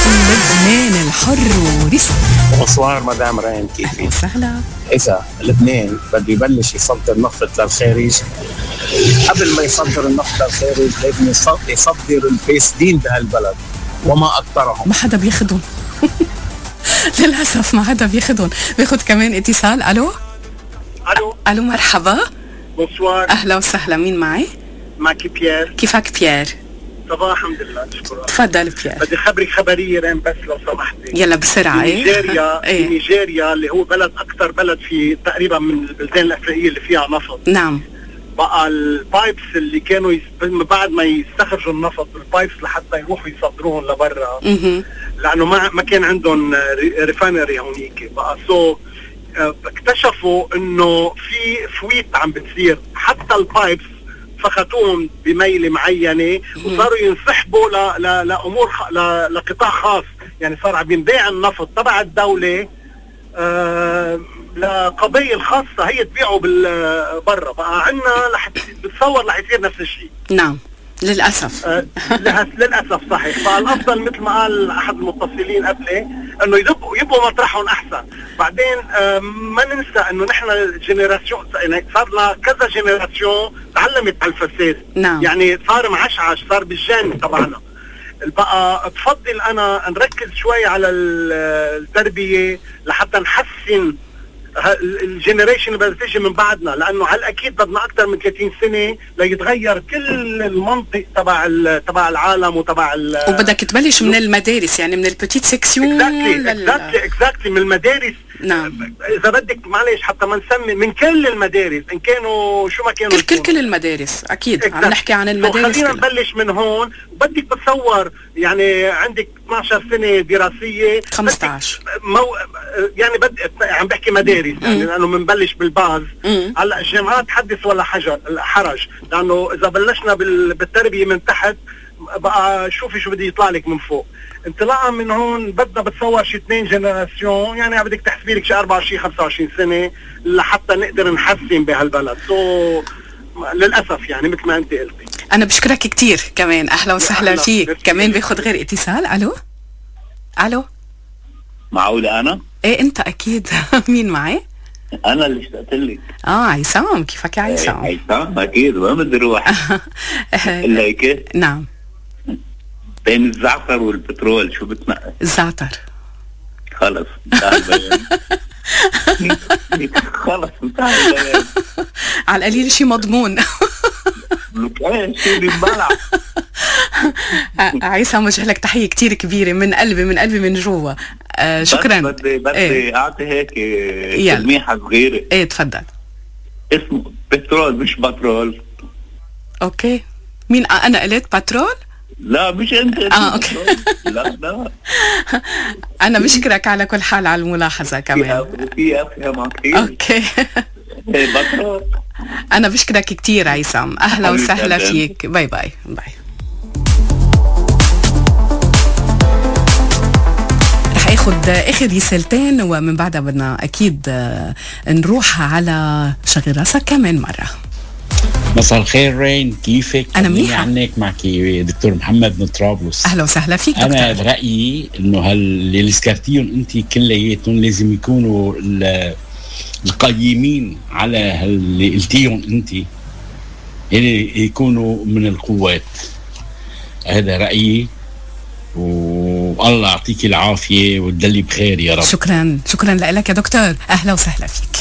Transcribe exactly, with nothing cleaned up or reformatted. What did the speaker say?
لبنان الحر ورزق. بونسوار مدام رين، كيفك؟ وسهلا. إذا لبنان بده يبلش يصدر نفط للخارج، قبل ما يصدر النفط للخارج لازم يصدر الفاسدين بهالبلد وما أكثرهم. ما حدا بياخدهم. للأسف ما حدا بياخدهم. بياخد كمان اتصال. ألو ألو ألو مرحبا. بونسوار. أهلا وسهلا، مين معي؟ معك بيير. كيفك بيير؟ صباح الحمد لله شكرا. تفضل بيير. بدي خبرك خبرية رين بس لو سمحتي. يلا بسرعة. نيجيريا ايه؟ نيجيريا اللي هو بلد أكثر بلد في تقريبا من البلدان الأفريقية اللي فيها نفط. نعم. بقى البايبس اللي كانوا يس... بعد ما يستخرجوا النفط البايبس لحتى يروحوا يصدروهم لبرا، لأنه ما ما كان عندهم ريفاينري هونيك. بقى سو اكتشفوا انه في فويت عم بتصير، حتى البايبس فختوهم بميلة معينة وصاروا ينسحبوا ل... ل... لأمور خ... ل... لقطاع خاص. يعني صار عم ينبيع النفط تبع الدولة آه... لقبائل خاصة هي تبيعه بالبرة. بقى عنا رح بتصور رح يصير نفس الشيء. نعم للأسف. آه للأسف صحيح. فالأفضل مثل ما قال أحد المتصلين قبلي أنه يبقوا يبقوا مطرحهم أحسن. بعدين آه ما ننسى أنه نحن الجنراسيون يعني صار لنا كذا جنراسيون تعلمت على الفساد. نعم. يعني صار معشعش، صار بالجان تبعنا. بقى تفضل أنا نركز شوي على التربية لحتى نحسن الجنريشن اللي بدها تيجي من بعدنا، لانه على الاكيد بدنا اكثر من ثلاثين سنه ليتغير كل المنطق تبع تبع العالم وتبع وبدك تبلش من المدارس، يعني من البتيت سيكسيون. اكزاكتلي اكزاكتلي من المدارس. نعم. اذا بدك معلش حتى ما نسمي من كل المدارس ان كانوا شو ما كانوا كل كل كل المدارس اكيد. exactly. عم نحكي عن المدارس. خلينا نبلش من هون. وبدك بتصور يعني عندك اثنعش سنه دراسيه خمسة عشر مو يعني بدي عم بحكي مدارس يعني لانه بنبلش بالباز. هلا الجامعات حدث ولا حجر حرج، لانه اذا بلشنا بالتربيه من تحت بقى شوفي شو بدي يطلع لك من فوق. انطلاقا من هون بدنا بتصور شي اثنين جنراسيون، يعني بدك تحسبي لك شي أربعة وعشرين خمسة وعشرين سنه لحتى نقدر نحسن بهالبلد. سو للاسف يعني مثل ما انت قلتي. انا بشكرك كتير كمان. اهلا وسهلا فيك. كمان باخد غير اتصال. الو الو معقولة انا؟ ايه انت اكيد. مين معي؟ انا اللي اشتقت لك. اه عيسام. كيفك يا عيسام؟ عيسام اكيد ما بدي اروح الا هيك. نعم. بين الزعتر والبترول شو بتنقي؟ الزعتر. خلص خلص انتهى. على القليل شيء مضمون. ايه شيء بينبلع. عيسى موجه لك تحيه كتير كبيره من قلبي من قلبي من جوا. آه شكرا. بدي بدي ايه. اعطي هيك تلميحه صغيره. ايه تفضل. اسمه بترول مش بترول. اوكي. مين انا قلت بترول؟ لا مش انت. اه اوكي. لا لا. انا بشكرك على كل حال على الملاحظه كمان. في افهم كثير. اوكي. بترول. انا بشكرك كتير عيسام. اهلا وسهلا فيك. باي باي باي. رح اخذ اخر رسالتين ومن بعدها بدنا اكيد نروح على شغل راسك كمان مره. مساء الخير رين، كيفك؟ انا منيحه. عنك معك دكتور محمد من طرابلس. اهلا وسهلا فيك دكتور. انا برايي انه هاللي سكرتيهم انت كلياتهم لازم يكونوا القيمين على اللي قلتيهم انت، يعني يكونوا من القوات. هذا رايي، والله يعطيك العافيه وتدلي بخير يا رب. شكرا شكرا لك يا دكتور. اهلا وسهلا فيك.